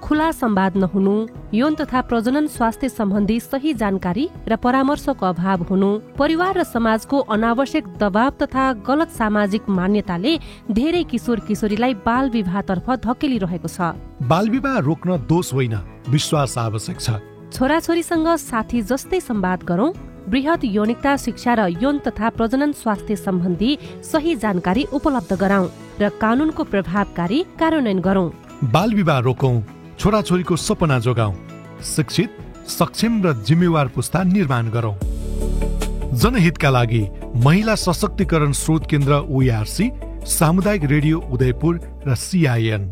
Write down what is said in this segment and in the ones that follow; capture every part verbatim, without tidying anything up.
खुला संवाद नहुनु, यौन तथा प्रजनन स्वास्थ्य सम्बन्धी सही जानकारी र परामर्शको अभाव हुनु, परिवार र समाजको अनावश्यक दबाव तथा गलत सामाजिक मान्यताले धेरै किशोर किशोरीलाई बाल विवाहतर्फ धकेलिरहेको छ। बाल विवाह रोक्न दोष होइन, विश्वास आवश्यक छ। छोराछोरीसँग साथी जस्तै संवाद गरौं, बृहत यौनिकता शिक्षा र यौन तथा प्रजनन स्वास्थ्य सम्बन्धी सही जानकारी उपलब्ध गराउँ र कानूनको प्रभावकारी कार्यान्वयन गरौं। बाल विवाह रोकौं, छोराछोरीको सपना जोगाउँ, शिक्षित, सक्षम र जिम्मेवार पुस्ता निर्माण गरौं। जनहितका लागि महिला सशक्तिकरण स्रोत केन्द्र ओइआरसी, सामुदायिक रेडियो उदयपुर र सीआईएन।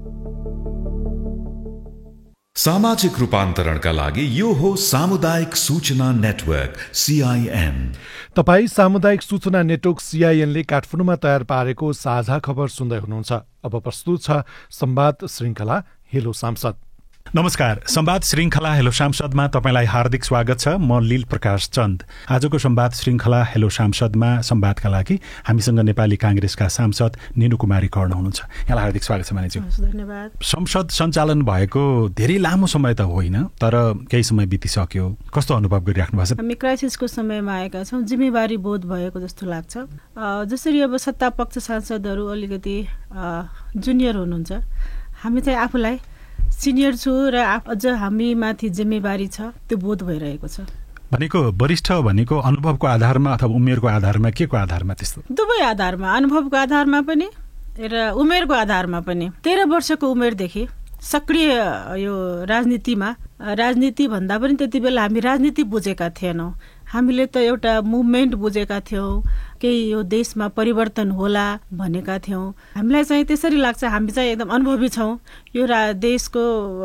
सामाजिक रूपान्तरणका लागि यो हो सामुदायिक सूचना नेटवर्क सीआईएन। तपाई सामुदायिक सूचना नेटवर्क सीआईएनले काठमाडौँमा तयार पारेको साझा खबर सुन्दै हुनुहुन्छ। अब प्रस्तुत छ संवाद श्रृंखला हेलो सांसद। नमस्कार, संवाद श्रृंखला हेलो सांसदमा तपाईलाई हार्दिक स्वागत छ। म लील प्रकाश चन्द। आजको संवाद श्रृंखला हेलो सांसदमा संवादका लागि हामीसँग नेपाली कांग्रेसका सांसद निनु कुमारी कर्ण हुनुहुन्छ। यहाँलाई हार्दिक स्वागत छ मानिज्यू। धन्यवाद। संसद सञ्चालन भएको धेरै लामो समय त होइन, तर केही समय बितिसक्यो। कस्तो अनुभव गरिराख्नु भएको छ? हामी क्राइसिसको समयमा आएका छौँ, जिम्मेवारी बोध भएको जस्तो लाग्छ। जसरी अब सत्ता पक्ष सांसदहरू अलिकति जुनियर हुनुहुन्छ, हामी चाहिँ आफूलाई सिनियर छु र अझ हामी माथि जिम्मेवारी छ, त्यो बोध भइरहेको छ। भनेको वरिष्ठ भनेको अनुभवको आधारमा अथवा उमेरको आधारमा, के को आधारमा? त्यस्तो दुवै आधारमा, अनुभवको आधारमा पनि र उमेरको आधारमा पनि। तेह्र वर्षको उमेरदेखि सक्रिय यो राजनीतिमा, राजनीति भन्दा पनि त्यति बेला हामी राजनीति बुझेका थिएनौँ। हामीले त एउटा मुभमेन्ट बुझेका थियौँ, केही यो देशमा परिवर्तन होला भनेका थियौँ। हामीलाई चाहिँ त्यसरी लाग्छ, हामी चाहिँ एकदम अनुभवी छौँ। यो रा देशको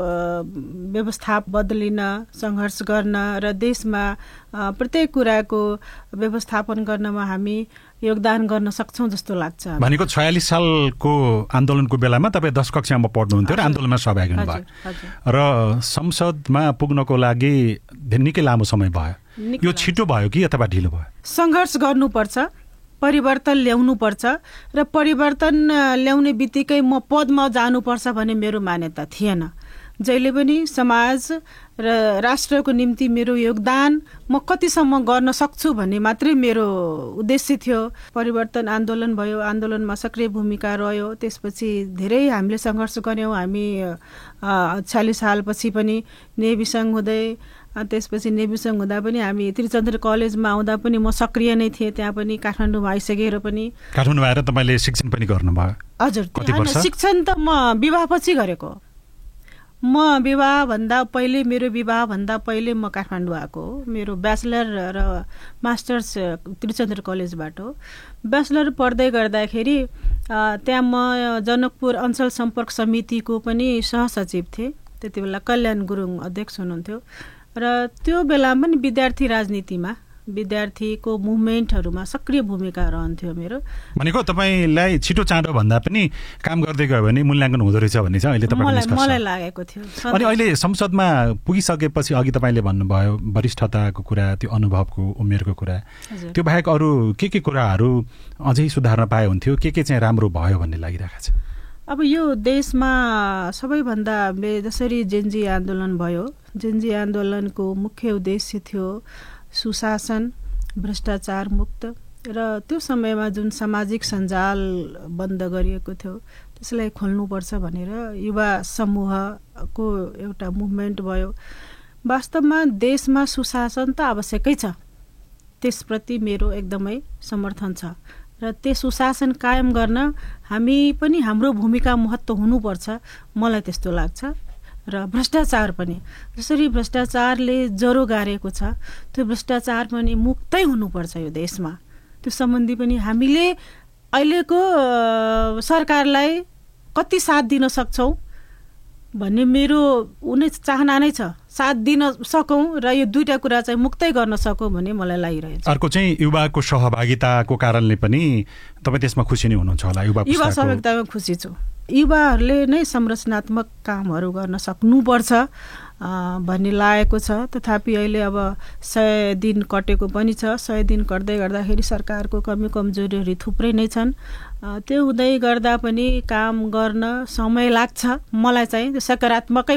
व्यवस्था बदलिन, सङ्घर्ष गर्न र देशमा प्रत्येक कुराको व्यवस्थापन गर्नमा हामी योगदान गर्न सक्छौँ जस्तो लाग्छ। भनेको छयालिस सालको आन्दोलनको बेलामा तपाईँ दश कक्षामा पढ्नुहुन्थ्यो र आन्दोलनमा सहभागी हुनुभयो र संसदमा पुग्नको लागि निकै लामो समय भयो। यो छिटो भयो कि अथवा ढिलो भयो? सङ्घर्ष गर्नुपर्छ, परिवर्तन ल्याउनुपर्छ र परिवर्तन ल्याउने बित्तिकै म पदमा जानुपर्छ भन्ने मेरो मान्यता थिएन। जहिले पनि समाज र राष्ट्रको निम्ति मेरो योगदान म कतिसम्म गर्न सक्छु भन्ने मात्रै मेरो उद्देश्य थियो। परिवर्तन आन्दोलन भयो, आन्दोलनमा सक्रिय भूमिका रह्यो। त्यसपछि धेरै हामीले सङ्घर्ष गऱ्यौँ। हामी छयालिस सालपछि पनि नेभी सङ्घ हुँदै, त्यसपछि नेभी सङ्घ हुँदा पनि हामी त्रिचन्द्र कलेजमा आउँदा पनि म सक्रिय नै थिएँ। त्यहाँ पनि काठमाडौँमा आइसकेर पनि। काठमाडौँमा आएर तपाईँले शिक्षण पनि गर्नुभयो? हजुर। कति वर्ष? शिक्षण त म विवाहपछि गरेको। म विवाहभन्दा पहिले, मेरो विवाहभन्दा पहिले म काठमाडौँ आएको हो। मेरो ब्याचलर र मास्टर्स त्रिचन्द्र कलेजबाट हो। ब्याचलर पढ्दै गर्दाखेरि त्यहाँ म जनकपुर अञ्चल सम्पर्क समितिको पनि सहसचिव थिएँ। त्यति बेला कल्याण गुरुङ अध्यक्ष हुनुहुन्थ्यो र त्यो बेला पनि विद्यार्थी राजनीतिमा, विद्यार्थीको मुभमेन्टहरूमा सक्रिय भूमिका रहन्थ्यो मेरो। भनेको तपाईँलाई छिटो चाँडो भन्दा पनि काम गर्दै गयो भने मूल्याङ्कन हुँदो रहेछ भन्ने चाहिँ अहिले तपाईँलाई मलाई लागेको थियो। अनि अहिले संसदमा पुगिसकेपछि अघि तपाईँले भन्नुभयो वरिष्ठताको कुरा, त्यो अनुभवको, उमेरको कुरा, त्यो बाहेक अरू के के कुराहरू अझै सुधार्न पाए हुन्थ्यो, के के चाहिँ राम्रो भयो भन्ने लागिरहेको छ? अब यो देशमा सबैभन्दा जसरी जेन्जी आन्दोलन भयो, जेन्जी आन्दोलनको मुख्य उद्देश्य थियो सुशासन, भ्रष्टाचार मुक्त र त्यो समयमा जुन सामाजिक सञ्जाल बन्द गरिएको थियो त्यसलाई खोल्नुपर्छ भनेर युवा समूहको एउटा मुभमेन्ट भयो। वास्तवमा देशमा सुशासन त आवश्यकै छ, त्यसप्रति मेरो एकदमै समर्थन छ र त्यो सुशासन कायम गर्न हामी पनि हाम्रो भूमिका महत्त्व हुनुपर्छ, मलाई त्यस्तो लाग्छ। र भ्रष्टाचार पनि, जसरी भ्रष्टाचारले ज्वरो गारेको छ, त्यो भ्रष्टाचार पनि मुक्तै हुनुपर्छ यो देशमा। त्यो सम्बन्धी पनि हामीले अहिलेको सरकारलाई कति साथ दिन सक्छौँ भन्ने मेरो उनी चाहना नै छ। साथ दिन सकौँ र यो दुईटा कुरा चाहिँ मुक्तै गर्न सकौँ भन्ने मलाई लागिरहेछ। अर्को चाहिँ युवाको सहभागिताको कारणले पनि तपाईँ त्यसमा खुसी नै हुनुहुन्छ होला? युवा युवा सहभागितामा खुसी छु। युवाहरूले नै संरचनात्मक कामहरू गर्न सक्नुपर्छ भन्ने लागेको छ। तथापि अहिले अब सय दिन कटेको पनि छ। सय दिन कट्दै गर्दाखेरि सरकारको कमी कमजोरीहरू थुप्रै नै छन्। त्यो हुँदै गर्दा पनि काम गर्न समय लाग्छ। मलाई चाहिँ सकारात्मकै